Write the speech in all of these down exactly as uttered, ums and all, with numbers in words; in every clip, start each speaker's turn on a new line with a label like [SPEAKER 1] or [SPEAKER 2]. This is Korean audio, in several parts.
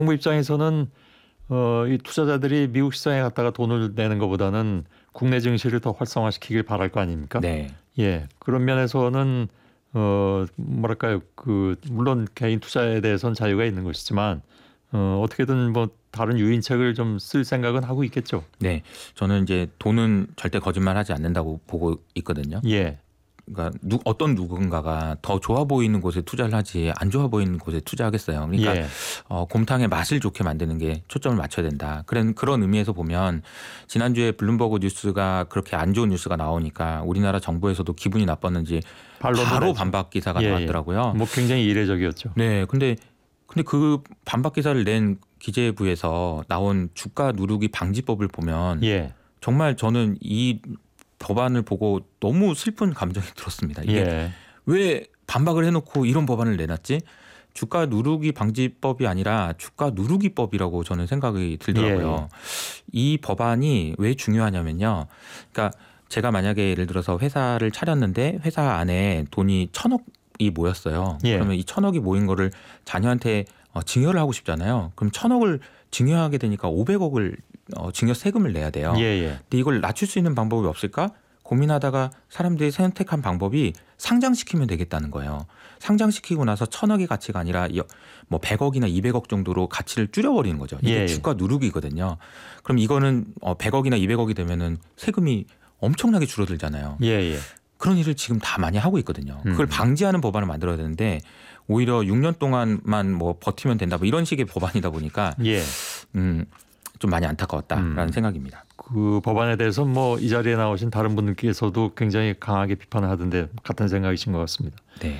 [SPEAKER 1] 정부 입장에서는 어, 이 투자자들이 미국 시장에 갔다가 돈을 내는 것보다는 국내 증시를 더 활성화시키길 바랄 거 아닙니까?
[SPEAKER 2] 네.
[SPEAKER 1] 예, 그런 면에서는 어, 뭐랄까요, 그 물론 개인 투자에 대해서는 자유가 있는 것이지만 어, 어떻게든 뭐 다른 유인책을 좀 쓸 생각은 하고 있겠죠.
[SPEAKER 2] 네, 저는 이제 돈은 절대 거짓말하지 않는다고 보고 있거든요.
[SPEAKER 1] 예,
[SPEAKER 2] 그러니까 누, 어떤 누군가가 더 좋아 보이는 곳에 투자를 하지 안 좋아 보이는 곳에 투자하겠어요. 그러니까
[SPEAKER 1] 예,
[SPEAKER 2] 어, 곰탕의 맛을 좋게 만드는 게 초점을 맞춰야 된다. 그런 그런 의미에서 보면 지난주에 블룸버그 뉴스가 그렇게 안 좋은 뉴스가 나오니까 우리나라 정부에서도 기분이 나빴는지
[SPEAKER 1] 반론도
[SPEAKER 2] 바로
[SPEAKER 1] 내죠.
[SPEAKER 2] 반박 기사가
[SPEAKER 1] 예, 예.
[SPEAKER 2] 나왔더라고요.
[SPEAKER 1] 뭐 굉장히 이례적이었죠.
[SPEAKER 2] 네, 근데 근데 그 반박 기사를 낸 기재부에서 나온 주가 누르기 방지법을 보면
[SPEAKER 1] 예,
[SPEAKER 2] 정말 저는 이 법안을 보고 너무 슬픈 감정이 들었습니다. 이게
[SPEAKER 1] 예,
[SPEAKER 2] 왜 반박을 해놓고 이런 법안을 내놨지? 주가 누르기 방지법이 아니라 주가 누르기법이라고 저는 생각이 들더라고요.
[SPEAKER 1] 예.
[SPEAKER 2] 이 법안이 왜 중요하냐면요. 그러니까 제가 만약에 예를 들어서 회사를 차렸는데 회사 안에 돈이 천억이 모였어요.
[SPEAKER 1] 예.
[SPEAKER 2] 그러면 이 천억이 모인 거를 자녀한테 어, 증여를 하고 싶잖아요. 그럼 천억을 증여하게 되니까 오백억을 어, 증여 세금을 내야 돼요.
[SPEAKER 1] 예, 예.
[SPEAKER 2] 근데 이걸 낮출 수 있는 방법이 없을까? 고민하다가 사람들이 선택한 방법이 상장시키면 되겠다는 거예요. 상장시키고 나서 천억의 가치가 아니라 뭐 백억이나 이백억 정도로 가치를 줄여버리는 거죠. 이게
[SPEAKER 1] 예, 예.
[SPEAKER 2] 주가 누르기거든요. 그럼 이거는 어, 백억이나 이백억이 되면은 세금이 엄청나게 줄어들잖아요.
[SPEAKER 1] 예, 예.
[SPEAKER 2] 그런 일을 지금 다 많이 하고 있거든요. 그걸
[SPEAKER 1] 음.
[SPEAKER 2] 방지하는 법안을 만들어야 되는데 오히려 육 년 동안만 뭐 버티면 된다 뭐 이런 식의 법안이다 보니까
[SPEAKER 1] 예.
[SPEAKER 2] 음, 좀 많이 안타까웠다라는
[SPEAKER 1] 음.
[SPEAKER 2] 생각입니다.
[SPEAKER 1] 그 법안에 대해서 뭐 이 자리에 나오신 다른 분들께서도 굉장히 강하게 비판을 하던데 같은 생각이신 것 같습니다.
[SPEAKER 2] 네.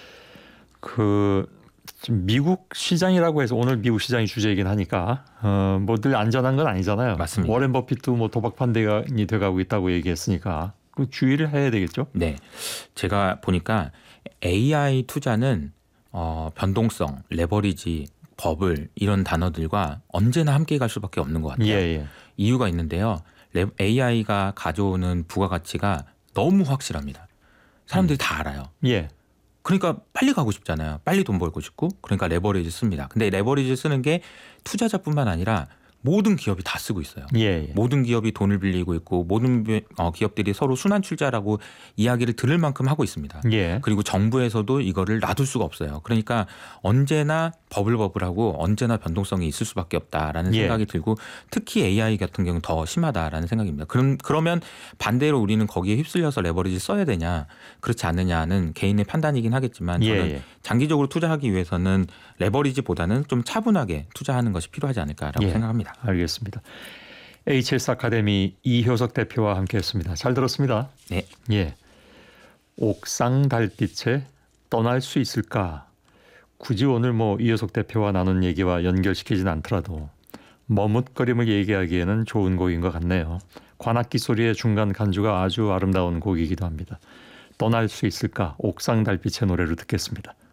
[SPEAKER 1] 그 지금 미국 시장이라고 해서 오늘 미국 시장이 주제이긴 하니까 어, 뭐 늘 안전한 건 아니잖아요.
[SPEAKER 2] 맞습니다.
[SPEAKER 1] 워렌 버핏도 뭐 도박 판대가 돼가고 있다고 얘기했으니까 그 주의를 해야 되겠죠.
[SPEAKER 2] 네. 제가 보니까 에이아이 투자는 어, 변동성, 레버리지, 버블 이런 단어들과 언제나 함께 갈 수밖에 없는 것 같아요.
[SPEAKER 1] 예, 예.
[SPEAKER 2] 이유가 있는데요. 에이아이가 가져오는 부가가치가 너무 확실합니다. 사람들이
[SPEAKER 1] 음.
[SPEAKER 2] 다 알아요.
[SPEAKER 1] 예.
[SPEAKER 2] 그러니까 빨리 가고 싶잖아요. 빨리 돈 벌고 싶고. 그러니까 레버리지 씁니다. 근데 레버리지 쓰는 게 투자자뿐만 아니라 모든 기업이 다 쓰고 있어요.
[SPEAKER 1] 예, 예.
[SPEAKER 2] 모든 기업이 돈을 빌리고 있고 모든 기업들이 서로 순환 출자라고 이야기를 들을 만큼 하고 있습니다.
[SPEAKER 1] 예.
[SPEAKER 2] 그리고 정부에서도 이거를 놔둘 수가 없어요. 그러니까 언제나 버블버블하고 언제나 변동성이 있을 수밖에 없다라는
[SPEAKER 1] 예.
[SPEAKER 2] 생각이 들고 특히 에이아이 같은 경우는 더 심하다라는 생각입니다. 그럼 그러면 반대로 우리는 거기에 휩쓸려서 레버리지 써야 되냐 그렇지 않느냐는 개인의 판단이긴 하겠지만 저는
[SPEAKER 1] 예, 예.
[SPEAKER 2] 장기적으로 투자하기 위해서는 레버리지보다는 좀 차분하게 투자하는 것이 필요하지 않을까라고
[SPEAKER 1] 예.
[SPEAKER 2] 생각합니다.
[SPEAKER 1] 알겠습니다. 에이치에스 아카데미 이효석 대표와 함께했습니다. 잘 들었습니다.
[SPEAKER 2] 네.
[SPEAKER 1] 예. 옥상 달빛에 떠날 수 있을까? 굳이 오늘 뭐 이효석 대표와 나눈 얘기와 연결시키진 않더라도 머뭇거림을 얘기하기에는 좋은 곡인 것 같네요. 관악기 소리의 중간 간주가 아주 아름다운 곡이기도 합니다. 떠날 수 있을까? 옥상 달빛의 노래로 듣겠습니다.